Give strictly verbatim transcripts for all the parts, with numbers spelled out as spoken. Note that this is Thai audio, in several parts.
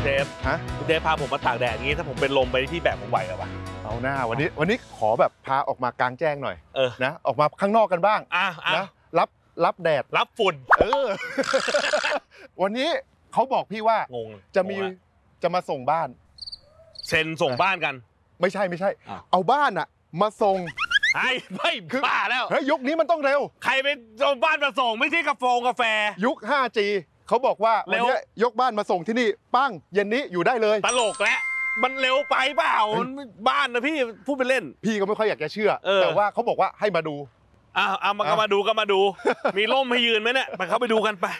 เดฟฮะคุณเดฟพาผมมาตากแดดอย่างนี้ถ้าผมเป็นลมไปที่แบบผมไหวหรอวะเอาหน้าวันนี้วันนี้ขอแบบพาออกมากลางแจ้งหน่อยเออนะออกมาข้างนอกกันบ้างนะรับรับแดดรับฝุ่นเออวันนี้เขาบอกพี่ว่างงจะมีจะมาส่งบ้านเซ็นส่งบ้านกันไม่ใช่ไม่ใช่เอาบ้านอะมาส่งไอ้ไม่บ้าแล้วเฮ้ยยุคนี้มันต้องเร็วใครไปเอาบ้านมาส่งไม่ใช่กาแฟกาแฟยุค ห้าจี เขาบอกว่าวันนี้ยกบ้านมาส่งที่นี่ปั้งเย็นนี้อยู่ได้เลยตลกแล้วมันเร็วไปเปล่าบ้านนะพี่พูดไปเล่นพี่ก็ไม่ค่อยอยากจะเชื่อแต่ว่าเขาบอกว่าให้มาดูอ้าวเอามาก็มาดูก็มาดูมีร่มให้ยืนไหมเนี่ยไปเข้าไปดูกันไป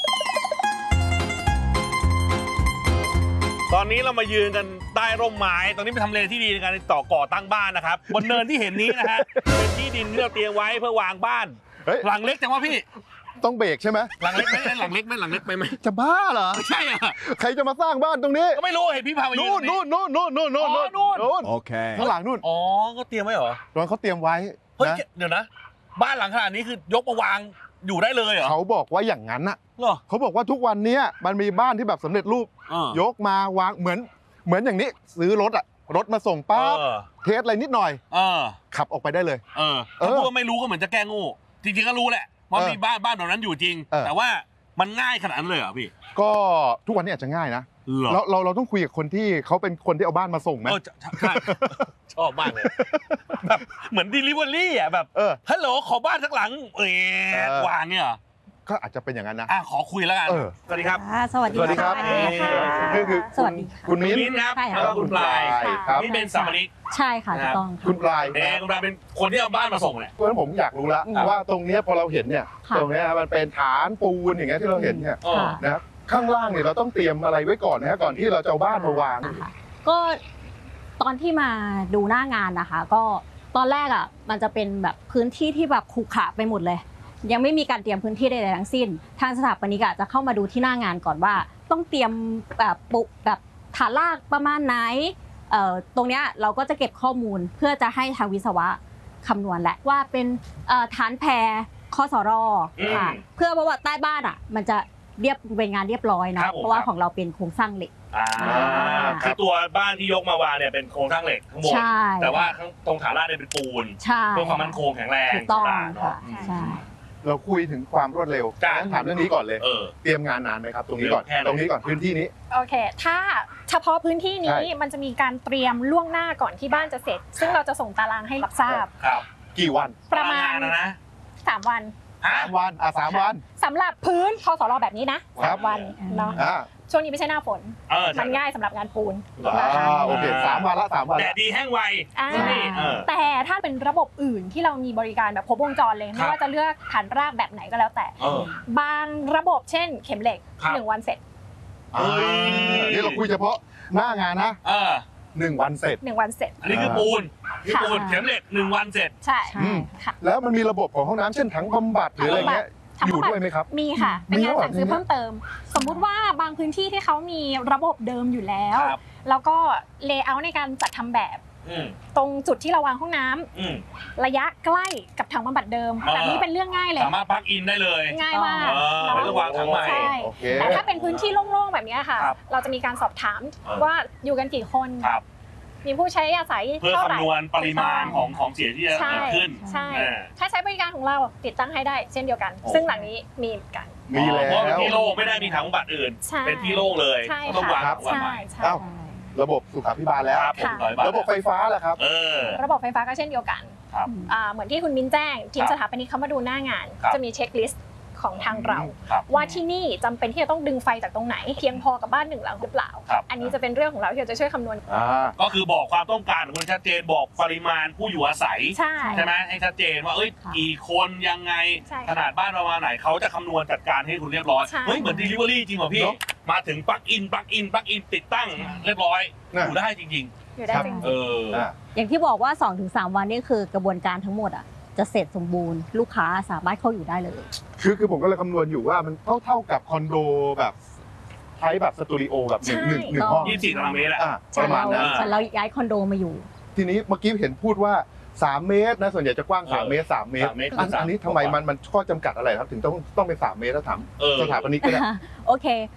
ตอนนี้เรามายืนกันใต้ร่มไม้ตรงนี้เป็นทำเลที่ดีในการต่อก่อตั้งบ้านนะครับบนเนินที่เห็นนี้นะฮะเป็นที่ดินที่เราเตรียมไว้เพื่อวางบ้านหลังเล็กจังวะพี่ต้องเบรกใช่ไหมหลังเล็กไหมหลังเล็กไหมหลังเล็กไปไหมจะบ้าเหรอใช่อะใครจะมาสร้างบ้านตรงนี้ก็ไม่รู้เห็นพี่พาไปนู่นนู่นนู่นนู่นนู่นนู่นนู่นโอเคข้างหลังนู่นอ๋อก็เตรียมไว้เหรอตอนเขาเตรียมไว้เฮ้ยเดี๋ยวนะบ้านหลังขนาดนี้คือยกมาวางอยู่ได้เลยเหรอเขาบอกว่าอย่างนั้นน่ะเหรอเขาบอกว่าทุกวันนี้มันมีบ้านที่แบบสำเร็จรูปยกมาวางเหมือนเหมือนอย่างนี้ซื้อรถอะรถมาส่งปั๊บเทสอะไรนิดหน่อยขับออกไปได้เลยเออถ้าพูดว่าไม่รู้ก็เหมือนจะแก้งูจริงๆก็รู้แหละว่ามีบ้านบ้านแบบนั้นอยู่จริงแต่ว่ามันง่ายขนาดนั้นเลยเหรอพี่ก็ทุกวันนี้อาจจะง่ายนะเราเราเราต้องคุยกับคนที่เขาเป็นคนที่เอาบ้านมาส่งไหมชอบมากเลยแบบเหมือน delivery อ่ะแบบฮัลโหลขอบ้านสักหลังเออวางเนี่ยก็อาจจะเป็นอย่างนั้นนะอ่ะขอคุยแล้วกันสวัสดีครับสวัสดีครับนี่คือสวัสดีค่ะคุณมิ้นครับแล้วก็คุณปลายนี่เป็นสามนิกใช่ค่ะถูกต้องคุณปลายแดงคุณปลายเป็นคนที่เอาบ้านมาส่งแหละเพราะฉะนั้นผมอยากรู้แล้วว่าตรงนี้พอเราเห็นเนี่ยตรงนี้มันเป็นฐานปูนอย่างเงี้ยที่เราเห็นเนี่ยนะครับข้างล่างเนี่ยเราต้องเตรียมอะไรไว้ก่อนนะก่อนที่เราจะเอาบ้านมาวางก็ตอนที่มาดูหน้างานนะคะก็ตอนแรกอ่ะมันจะเป็นแบบพื้นที่ที่แบบขรุขระไปหมดเลยยังไม่มีการเตรียมพื้นที่ใดๆทั้งสิ้นทางสถาปนิกจะเข้ามาดูที่หน้างานก่อนว่าต้องเตรียมแบบปุแบบฐานรากประมาณไหนเอ่อตรงเนี้ยเราก็จะเก็บข้อมูลเพื่อจะให้ทางวิศวะคำนวณแหละว่าเป็นเอ่อฐานแพรคสรค่ะเพื่อเพราะว่าใต้บ้านอ่ะมันจะเรียบเป็นงานเรียบร้อยนะเพราะว่าของเราเป็นโครงสร้างเหล็กคือตัวบ้านที่ยกมาวางเนี่ยเป็นโครงสร้างเหล็กข้างบนแต่ว่าตรงฐานรากเนี่ยเป็นปูนเพื่อความมั่นคงแข็งแรงถูกต้องค่ะใช่เราคุยถึงความรวดเร็วถามเรื่องนี้ก่อนเลยเตรียมงานนานไหมครับตรงนี้ก่อนตรงนี้ก่อนพื้นที่นี้โอเคถ้าเฉพาะพื้นที่นี้มันจะมีการเตรียมล่วงหน้าก่อนที่บ้านจะเสร็จซึ่งเราจะส่งตารางให้รับทราบกี่วันประมาณนะสามวันสามวันอ่ะสามวันสำหรับพื้นคสรแบบนี้นะสามวันเนาะช่วงนี้ไม่ใช่หน้าฝนมันง่ายสำหรับงานปูนนะคะโอเคสามวันละสามวันแต่ดีแห้งไวแต่ถ้าเป็นระบบอื่นที่เรามีบริการแบบครบวงจรเลยไม่ว่าจะเลือกฐานรากแบบไหนก็แล้วแต่บางระบบเช่นเข็มเหล็กหนึ่งวันเสร็จนี่เราคุยเฉพาะหน้างานนะหนึ่งวันเสร็จหนึ่งวันเสร็จอันนี้คือปูนคือปูนเข็มเหล็กหนึ่งวันเสร็จใช่ค่ะแล้วมันมีระบบของห้องน้ำเช่นถังบำบัดหรืออะไรเงี้ยอยู่ด้วยไหมครับมีค่ะเป็นงานสั่งซื้อเพิ่มเติมสมมุติว่าบางพื้นที่ที่เขามีระบบเดิมอยู่แล้วแล้วก็เลเยอร์ในการจัดทำแบบตรงจุดที่เราวางห้องน้ำระยะใกล้กับถังบำบัดเดิมแบบนี้เป็นเรื่องง่ายเลยสามารถปลั๊กอินได้เลยง่ายมากไม่ต้องวางถังใหม่แต่ถ้าเป็นพื้นที่โล่งๆแบบนี้ค่ะเราจะมีการสอบถามว่าอยู่กันกี่คนมีผู้ใช้อาศัยเพื่อคำนวณปริมาณของของเสียที่จะเกิดขึ้นใช่ถ้าใช้บริการของเราติดตั้งให้ได้เช่นเดียวกันซึ่งหลังนี้มีกันมีแล้วเพราะที่โล่งไม่ได้มีถังบำบัดอื่นเป็นที่โล่งเลยต้องวางวางใหม่ระบบสุขาภิบาลแล้วระบบไฟฟ้าล่ะครับระบบไฟฟ้าก็เช่นเดียวกันเหมือนที่คุณมิ้นแจ้งทีมสถาปนิกเขามาดูหน้างานจะมีเช็คลิสต์ของทางเราว่าที่นี่จำเป็นที่จะต้องดึงไฟจากตรงไหนเพียงพอกับบ้านหนึ่งหลังหรือเปล่าอันนี้จะเป็นเรื่องของเราที่เราจะช่วยคำนวณก็คือบอกความต้องการของคุณชัดเจนบอกปริมาณผู้อยู่อาศัยใช่ไหมให้ชัดเจนว่าเอ้ยกี่คนยังไงขนาดบ้านประมาณไหนเขาจะคำนวณจัดการให้คุณเรียบร้อยเฮ้ยเหมือน delivery จริงเหรอพี่มาถึงปลั๊กอินปลั๊กอินปลั๊กอินติดตั้งเรียบร้อยอยู่ได้จริงๆอยู่ได้จริงๆเอออย่างที่บอกว่า สองถึงสาม วันนี่คือกระบวนการทั้งหมดอ่ะจะเสร็จสมบูรณ์ลูกค้าสามารถเข้าอยู่ได้เลยคือคือผมก็เลยคำนวณอยู่ว่ามันเท่าเท่ากับคอนโดแบบใช้แบบสตูดิโอแบบหนึ่งหนึ่งหนึ่งห้องยี่สิบสี่ตารางเมตรแหละประมาณนั้นเราย้ายคอนโดมาอยู่ทีนี้เมื่อกี้เห็นพูดว่าสามเมตรนะส่วนใหญ่จะกว้างสามเมตรสามเมตรอันนี้ทำไมมันมันข้อจำกัดอะไรครับถึงต้องต้องเป็นสามเมตรถ้าถามสถาปนิกก็ได้โอเค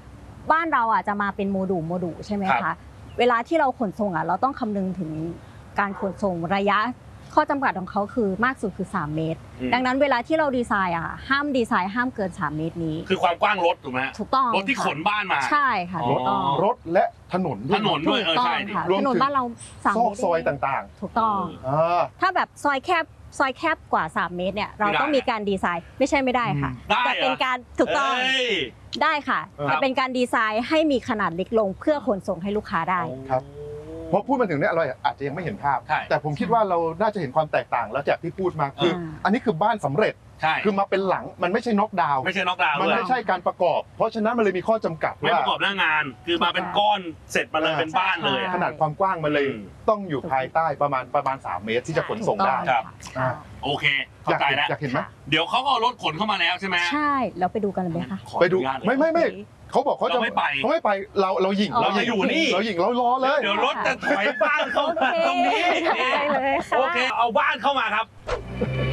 บ้านเราอ่ะจะมาเป็นโมดูลโมดูลใช่ไหมคะเวลาที่เราขนส่งอ่ะเราต้องคำนึงถึงการขนส่งระยะข้อจำกัดของเขาคือมากสุดคือสามเมตรดังนั้นเวลาที่เราดีไซน์อ่ะห้ามดีไซน์ห้ามเกินสามเมตรนี้คือความกว้างรถถูกไหมถูกต้องรถที่ขนบ้านมาใช่ค่ะถูกต้องรถและถนนถนนด้วยเออใช่ถนนบ้านเราซอกซอยต่างๆถูกต้องถ้าแบบซอยแคบซอยแคบกว่าสามเมตรเนี่ยเราต้องมีการดีไซน์ไม่ใช่ไม่ได้ค่ะแต่เป็นการถูกต้องได้ค่ะแต่เป็นการดีไซน์ให้มีขนาดเล็กลงเพื่อขนส่งให้ลูกค้าได้ครับเพราะพูดมาถึงเนี้ยเราอาจจะยังไม่เห็นภาพแต่ผมคิดว่าเราน่าจะเห็นความแตกต่างแล้วจากที่พูดมาคืออันนี้คือบ้านสำเร็จคือมาเป็นหลังมันไม่ใช่น็อกดาวน์ไม่ใช่น็อกดาวน์มันไม่ใช่การประกอบเพราะฉะนั้นมันเลยมีข้อจำกัดไม่ประกอบหน้างานคือมาเป็นก้อนเสร็จมาเลยเป็นบ้านเลยขนาดความกว้างมันเลยต้องอยู่ภายใต้ประมาณประมาณสามเมตรที่จะขนส่งได้ครับโอเคเข้าใจแล้วอยากเห็นไหมเดี๋ยวเขาก็เอารถขนเข้ามาแล้วใช่ไหมใช่เราไปดูกันเลยคะไปดูไม่ไม่ไม่เขาบอกเขาจะไม่ไปเขาไม่ไปเราเราหยิ่งเราจะอยู่นี่เราหยิ่งเรารอเลยเดี๋ยวรถจะถอยบ้านเข้ามาตรงนี้โอเคเอาบ้านเข้ามาครับ